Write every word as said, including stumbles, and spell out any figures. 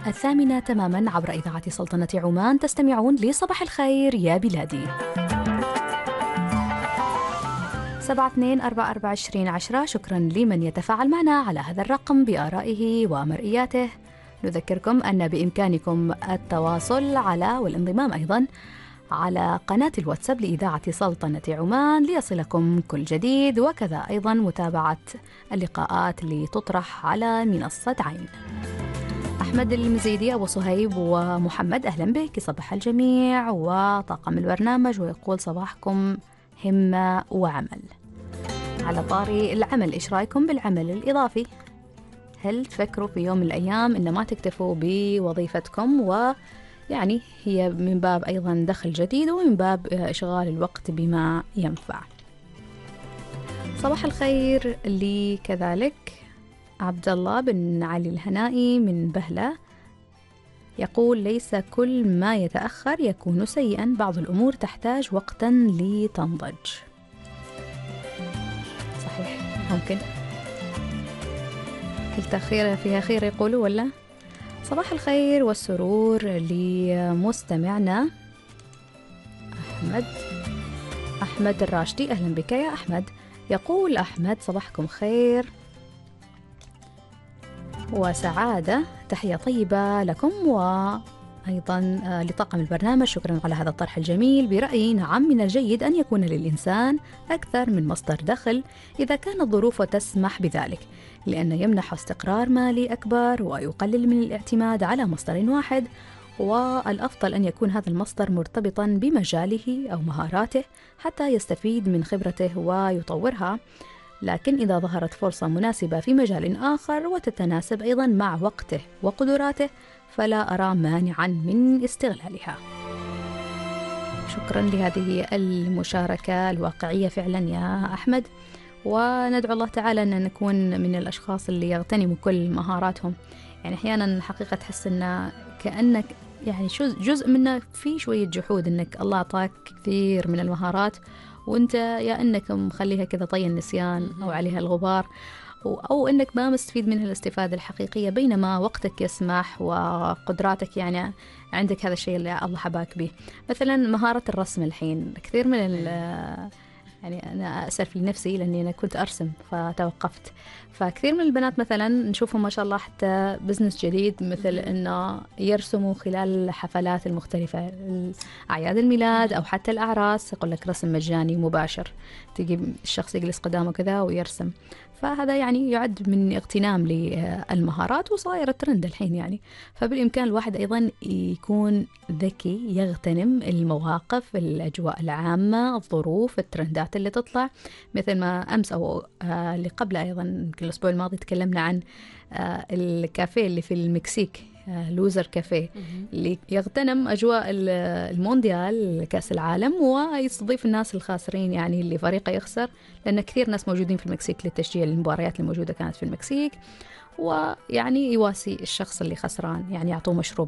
الثامنة تماما عبر إذاعة سلطنة عمان. تستمعون لصباح الخير يا بلادي. سبعة اثنين أربعة أربعة عشرين عشرة. شكرا لمن يتفاعل معنا على هذا الرقم بآرائه ومرئياته. نذكركم أن بإمكانكم التواصل على والانضمام أيضا على قناة الواتساب لإذاعة سلطنة عمان ليصلكم كل جديد، وكذا أيضا متابعة اللقاءات اللي تطرح على منصة عين. أحمد المزيدي، أبو صهيب ومحمد، أهلا بك، صباح الجميع وطاقم البرنامج، ويقول صباحكم همة وعمل. على طاري العمل، إيش رأيكم بالعمل الإضافي؟ هل تفكروا في يوم من الأيام إن ما تكتفوا بوظيفتكم، ويعني هي من باب أيضا دخل جديد ومن باب إشغال الوقت بما ينفع؟ صباح الخير لي كذلك عبد الله بن علي الهنائي من بهلة، يقول ليس كل ما يتأخر يكون سيئا، بعض الأمور تحتاج وقتا لتنضج. صحيح، ممكن التأخير فيها خير يقولوا ولا؟ صباح الخير والسرور لمستمعنا أحمد أحمد الراشدي، أهلا بك يا أحمد. يقول أحمد صباحكم خير وسعادة، تحية طيبة لكم وأيضا لطاقم البرنامج، شكرا على هذا الطرح الجميل. برأيي نعم، من الجيد أن يكون للإنسان أكثر من مصدر دخل إذا كانت الظروف تسمح بذلك، لأنه يمنح استقرار مالي أكبر ويقلل من الاعتماد على مصدر واحد، والأفضل أن يكون هذا المصدر مرتبطا بمجاله أو مهاراته حتى يستفيد من خبرته ويطورها. لكن إذا ظهرت فرصة مناسبة في مجال آخر وتتناسب أيضا مع وقته وقدراته فلا أرى مانعا من استغلالها. شكرا لهذه المشاركة الواقعية فعلا يا أحمد، وندعو الله تعالى أن نكون من الأشخاص اللي يغتنموا كل مهاراتهم. يعني أحيانا حقيقة تحس أن كأنك يعني جزء منه في شوية جحود، أنك الله أعطاك كثير من المهارات وانت يا انك مخليها كذا طي النسيان او عليها الغبار، او انك ما مستفيد منها الاستفادة الحقيقية، بينما وقتك يسمح وقدراتك يعني عندك هذا الشيء اللي الله حباك به. مثلا مهارة الرسم، الحين كثير من يعني أنا أسف لنفسي لأني أنا كنت أرسم فتوقفت، فكثير من البنات مثلا نشوفهم ما شاء الله حتى بزنس جديد، مثل أنه يرسموا خلال الحفلات المختلفة، أعياد الميلاد أو حتى الأعراس، يقول لك رسم مجاني مباشر، تجيب الشخص يجلس قدامه كذا ويرسم. فهذا يعني يعد من اغتنام للمهارات وصاير ترند الحين يعني. فبالإمكان الواحد أيضا يكون ذكي، يغتنم المواقف، الأجواء العامة، الظروف، الترندات اللي تطلع. مثل ما أمس أو آه اللي قبل أيضا الأسبوع الماضي تكلمنا عن آه الكافيه اللي في المكسيك، لوزر كافيه، اللي يغتنم أجواء المونديال كأس العالم ويستضيف الناس الخاسرين، يعني اللي فريقه يخسر، لأن كثير ناس موجودين في المكسيك للتشجيع المباريات الموجودة كانت في المكسيك، ويعني يواسي الشخص اللي خسران، يعني يعطوه مشروب